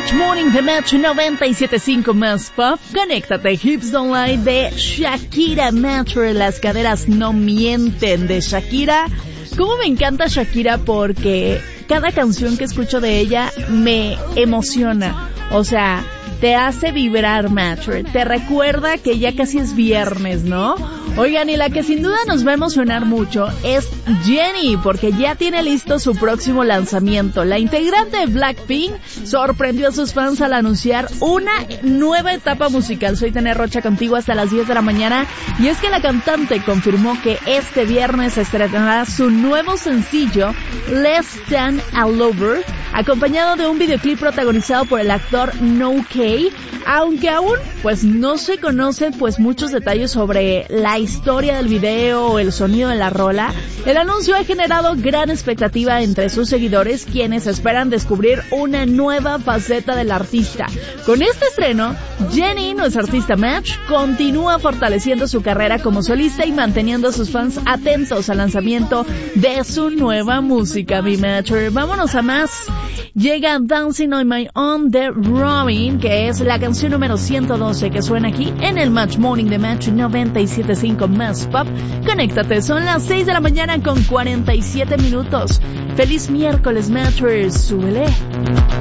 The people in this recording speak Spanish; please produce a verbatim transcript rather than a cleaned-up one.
Match Morning de Match noventa y siete punto cinco más pop. Conéctate, Hips Don't Lie de Shakira. Match, las caderas no mienten de Shakira. Cómo me encanta Shakira porque cada canción que escucho de ella me emociona. O sea, te hace vibrar, Match. Te recuerda que ya casi es viernes, ¿no? Oigan, y la que sin duda nos va a emocionar mucho es Jennie, porque ya tiene listo su próximo lanzamiento. La integrante de Blackpink sorprendió a sus fans al anunciar una nueva etapa musical. Soy Tene Rocha contigo hasta las diez de la mañana. Y es que la cantante confirmó que este viernes estrenará su nuevo sencillo, Less Than a Lover, acompañado de un videoclip protagonizado por el actor No K. Aunque aún pues no se conocen pues muchos detalles sobre la historia del video o el sonido de la rola, el anuncio ha generado gran expectativa entre sus seguidores, quienes esperan descubrir una nueva faceta del artista. Con este estreno, Jennie, nuestra artista Match, continúa fortaleciendo su carrera como solista y manteniendo a sus fans atentos al lanzamiento de su nueva música, mi Match. Vámonos a más. Llega Dancing on My Own de Robin, que es la canción número ciento doce que suena aquí en el Match Morning de Match noventa y siete punto cinco más pop. Conéctate, son las seis de la mañana con cuarenta y siete minutos. Feliz miércoles, Matchers, súbele.